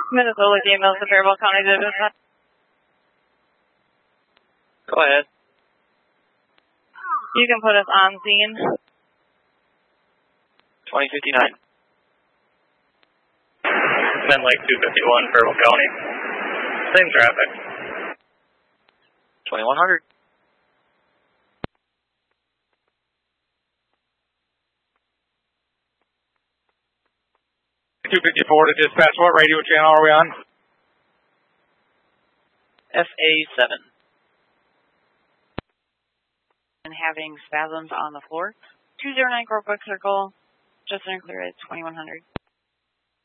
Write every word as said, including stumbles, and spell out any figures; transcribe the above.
Minnesota emails to Faribault County Division. Go ahead. You can put us on scene. twenty fifty-nine. Then like two fifty-one, Faribault County. Same traffic. twenty-one hundred. two fifty-four to dispatch. What radio channel are we on? F A seven. And having spasms on the floor. two zero nine Corporate Circle, just unclear at twenty-one hundred.